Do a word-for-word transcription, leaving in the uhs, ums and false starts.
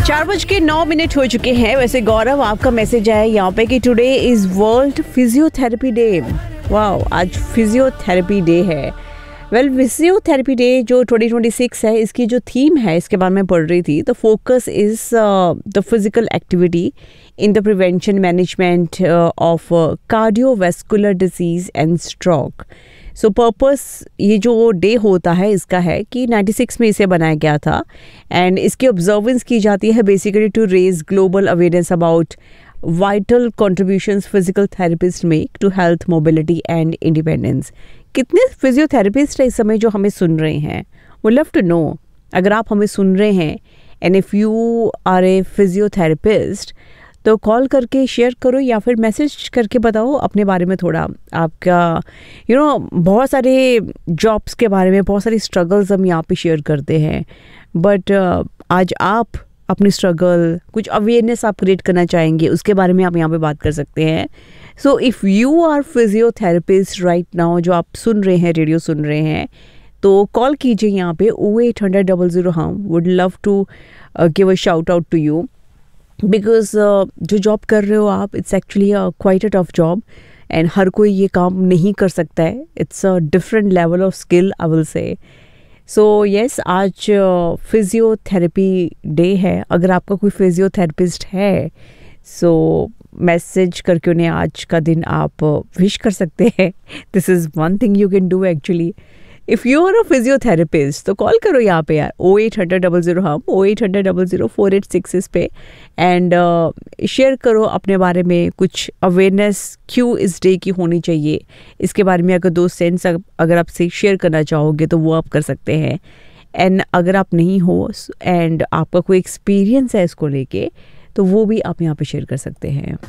चार बज के नौ मिनट हो चुके हैं। वैसे गौरव, आपका मैसेज आया यहाँ पे कि today is world physiotherapy day. Wow, आज फिजियोथेरेपी डे है। वेल, फिजियोथेरेपी डे जो ट्वेंटी ट्वेंटी सिक्स है, इसकी जो थीम है, इसके बारे में पढ़ रही थी। The focus is the physical activity in the prevention management of cardiovascular disease and stroke. So purpose ये जो डे होता है इसका है कि नाइन्टी सिक्स में इसे बनाया गया था एंड इसकी ऑब्जर्वेंस की जाती है basically to raise global awareness about vital contributions physical therapist make to health, mobility and independence. कितने फिजियोथेरेपिस्ट है इस समय जो हमें सुन रहे हैं? वो लव टू नो। अगर आप हमें सुन रहे हैं and if you R A physiotherapist तो कॉल करके शेयर करो या फिर मैसेज करके बताओ अपने बारे में थोड़ा। आपका यू you नो know, बहुत सारे जॉब्स के बारे में बहुत सारी स्ट्रगल्स हम यहाँ पे शेयर करते हैं, बट uh, आज आप अपनी स्ट्रगल, कुछ अवेयरनेस आप क्रिएट करना चाहेंगे, उसके बारे में आप यहाँ पे बात कर सकते हैं। So if you are physiotherapist right now, जो आप सुन रहे हैं, रेडियो सुन रहे हैं, तो कॉल कीजिए यहाँ पे ओ एट हंड्रेड डबल ज़ीरो। हम would love to give a shout out to you because जो जॉब कर रहे हो आप, it's actually quite a tough job and हर कोई ये काम नहीं कर सकता है। It's a different level of skill, I will say. So yes, आज फिजियोथेरेपी डे है। अगर आपका कोई फिजियोथेरेपिस्ट है सो मैसेज करके उन्हें आज का दिन आप विश कर सकते हैं। This is one thing you can do actually. If you are a physiotherapist तो कॉल करो यहाँ पे यार, ओ एट हंड्रेड डबल ज़ीरो हम ओ eight hundred double zero four eight six इस पे एंड शेयर करो अपने बारे में। कुछ अवेयरनेस क्यों इस डे की होनी चाहिए, इसके बारे में अगर दो सेंस अगर आपसे शेयर करना चाहोगे तो वो आप कर सकते हैं। एंड अगर आप नहीं हो एंड आपका कोई एक्सपीरियंस है इसको लेके तो वो भी आप यहाँ पे शेयर कर सकते हैं।